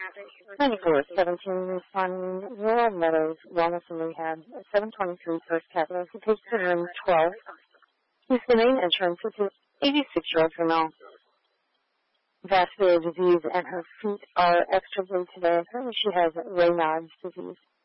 9417 responding Rural Meadows Wellness and Rehab, 723 First Capital, who takes to room 12. Whose the main entrance with an 86-year-old female. Vascular disease and her feet are extra blue today. Apparently she has Raynaud's disease.